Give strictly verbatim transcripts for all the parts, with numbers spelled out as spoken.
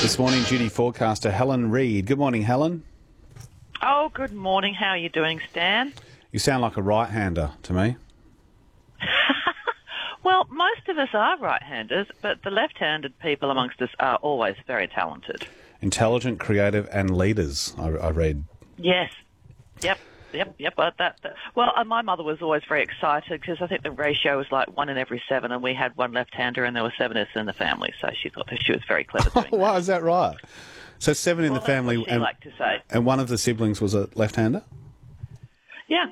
This morning, duty forecaster Helen Reid. Good morning, Helen. Oh, good morning. How are you doing, Stan? You sound like a right-hander to me. Well, most of us are right-handers, but the left-handed people amongst us are always very talented. Intelligent, creative and leaders, I, I read. Yes. Yep. Yep, yep. But that, that, well, uh, my mother was always very excited because I think the ratio was like one in every seven, and we had one left-hander, and there were seven of us in the family. So she thought that she was very clever doing that. Wow, is that right? So seven in well, the family, that's what she and, liked to say. and one of the siblings was a left-hander. Yeah.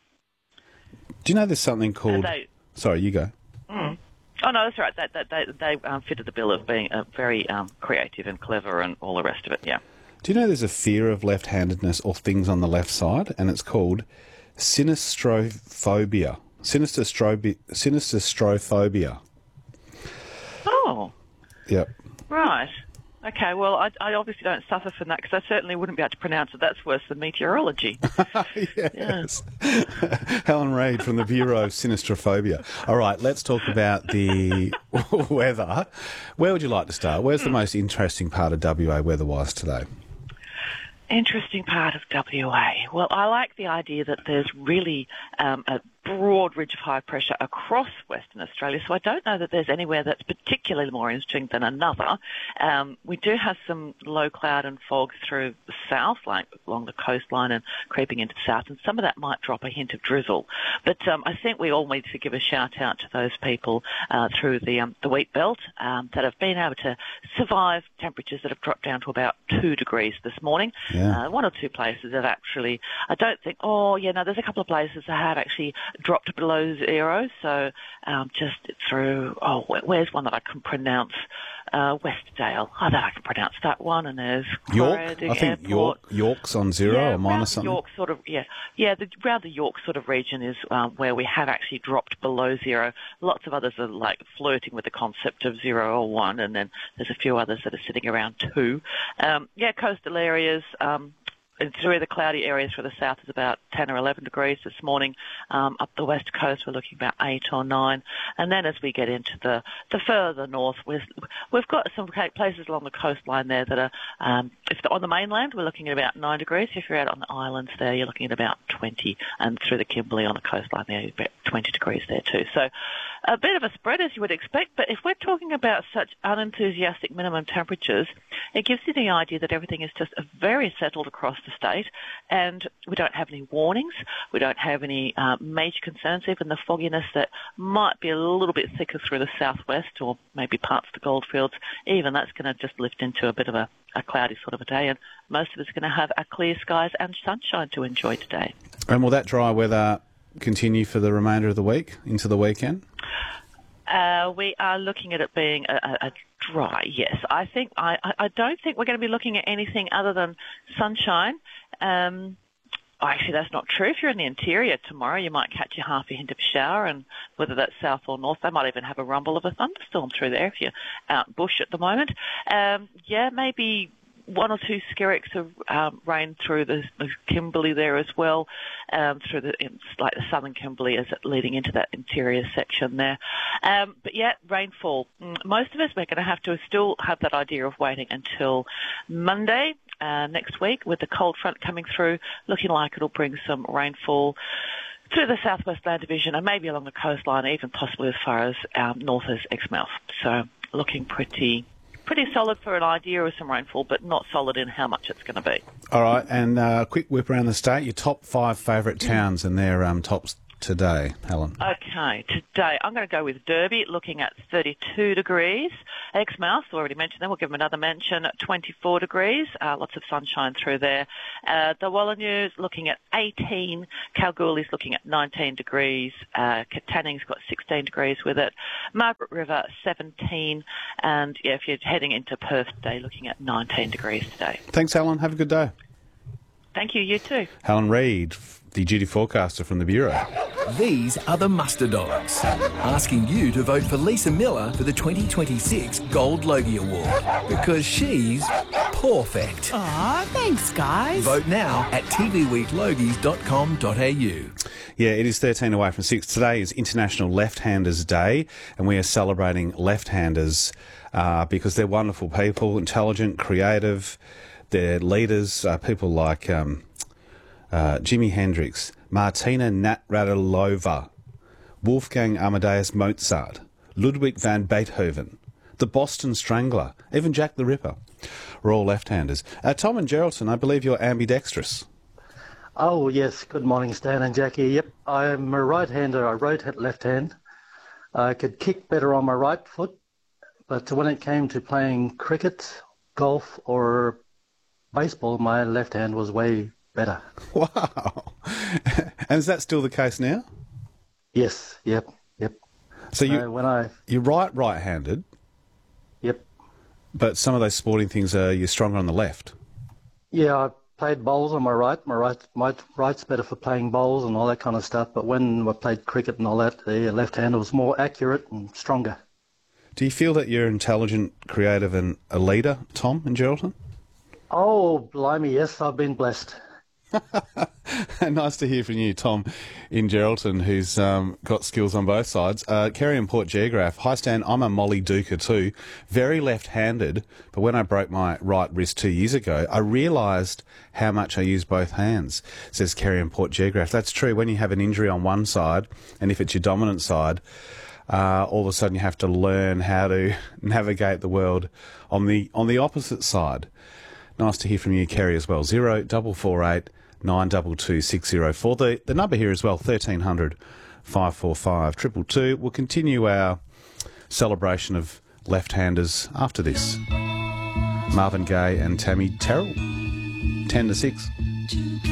Do you know there's something called? They, Sorry, you go. Mm. Oh no, that's right. That, that, they they um, fitted the bill of being uh, very um, creative and clever and all the rest of it. Yeah. Do you know there's a fear of left-handedness or things on the left side, and it's called sinistrophobia. Sinistrophobia. Sinistrophobia. Oh. Yep. Right. Okay, well, I, I obviously don't suffer from that because I certainly wouldn't be able to pronounce it. That's worse than meteorology. Yes. Yeah. Helen Reid from the Bureau of Sinistrophobia. All right, let's talk about the weather. Where would you like to start? Where's the most interesting part of W A weather-wise today? Interesting part of W A. Well, I like the idea that there's really um, a broad ridge of high pressure across Western Australia, so I don't know that there's anywhere that's particularly more interesting than another. Um, we do have some low cloud and fog through the south, like along the coastline and creeping into the south, and some of that might drop a hint of drizzle. But um, I think we all need to give a shout out to those people uh, through the um, the wheat belt um, that have been able to survive temperatures that have dropped down to about two degrees this morning. Yeah. Uh, one or two places have actually, I don't think, oh, yeah, no, there's a couple of places that have actually dropped below zero, so um, just through, oh, where's one that I can pronounce? Uh, Westdale. I think I can pronounce that one, and there's York. Corrading I think Airport. York, York's on zero yeah, or minus around something. York sort of, yeah, yeah. The, around the York sort of region is um, where we have actually dropped below zero. Lots of others are like flirting with the concept of zero or one, and then there's a few others that are sitting around two. Um, yeah, coastal areas. Um, And through the cloudy areas for the south is about ten or eleven degrees this morning. Um, up the west coast, we're looking about eight or nine. And then as we get into the, the further north, we've, we've got some places along the coastline there that are, um, if they're on the mainland, we're looking at about nine degrees. If you're out on the islands there, you're looking at about twenty. And through the Kimberley on the coastline there, about twenty degrees there too. So a bit of a spread as you would expect. But if we're talking about such unenthusiastic minimum temperatures, it gives you the idea that everything is just very settled across the state, and we don't have any warnings. We don't have any uh, major concerns. Even the fogginess that might be a little bit thicker through the southwest or maybe parts of the goldfields, even that's going to just lift into a bit of a, a cloudy sort of a day, and most of us are going to have a clear skies and sunshine to enjoy today. And will that dry weather continue for the remainder of the week into the weekend? Uh, we are looking at it being a, a, a dry, yes. I think I, I don't think we're going to be looking at anything other than sunshine. Um, oh, actually, that's not true. If you're in the interior tomorrow, you might catch a half a hint of shower, and whether that's south or north, they might even have a rumble of a thunderstorm through there if you're out bush at the moment. Um, yeah, maybe one or two skerricks of um, rain through the, the Kimberley there as well, um, through the like the southern Kimberley as it leading into that interior section there. Um, but yeah, rainfall. Most of us, we're going to have to still have that idea of waiting until Monday uh, next week with the cold front coming through, looking like it'll bring some rainfall through the southwest land division and maybe along the coastline, even possibly as far as um, north as Exmouth. So looking pretty... Pretty solid for an idea of some rainfall, but not solid in how much it's going to be. All right, and uh, quick whip around the state. Your top five favourite towns and their um, tops today, Helen. Okay, today I'm going to go with Derby, looking at thirty-two degrees. Exmouth, already mentioned them, we'll give them another mention, twenty-four degrees, uh, lots of sunshine through there. Uh, the Wallanew's looking at eighteen, Kalgoorlie's looking at nineteen degrees, uh, Tanning's got sixteen degrees with it, Margaret River seventeen, and yeah, if you're heading into Perth today, looking at nineteen degrees today. Thanks, Helen. Have a good day. Thank you, you too. Helen Reid, the duty forecaster from the Bureau. These are the Muster Dogs, asking you to vote for Lisa Miller for the twenty twenty-six Gold Logie Award, because she's perfect. Aw, thanks, guys. Vote now at t v week logies dot com dot a u. Yeah, it is thirteen away from six. Today is International Left-Handers Day, and we are celebrating left-handers uh, because they're wonderful people, intelligent, creative. They're leaders, uh, people like um, uh, Jimi Hendrix, Martina Navratilova, Wolfgang Amadeus Mozart, Ludwig van Beethoven, the Boston Strangler, even Jack the Ripper. We're all left-handers. Uh, Tom and Geraldton, I believe you're ambidextrous. Oh, yes. Good morning, Stan and Jackie. Yep, I'm a right-hander. I rotate left hand. I could kick better on my right foot, but when it came to playing cricket, golf, or baseball, my left hand was way better. Wow. And is that still the case now? Yes, yep, yep. So you, uh, when I, you're right right-handed, yep. but some of those sporting things are you're stronger on the left. Yeah, I played bowls on my right. My right, my right's better for playing bowls and all that kind of stuff, but when I played cricket and all that, the left hand was more accurate and stronger. Do you feel that you're intelligent, creative and a leader, Tom and Geraldton? Oh, blimey, yes, I've been blessed. Nice to hear from you, Tom, in Geraldton, who's um, got skills on both sides. Uh, Kerry in Port Geograph. Hi, Stan. I'm a Molly Duker too. Very left-handed, but when I broke my right wrist two years ago, I realised how much I use both hands, says Kerry in Port Geograph. That's true. When you have an injury on one side, and if it's your dominant side, uh, all of a sudden you have to learn how to navigate the world on the on the opposite side. Nice to hear from you, Kerry, as well. Zero double four eight nine double two six zero four. The the number here as well, thirteen hundred five four five triple two. We'll continue our celebration of left-handers after this. Marvin Gaye and Tammy Terrell, ten to six.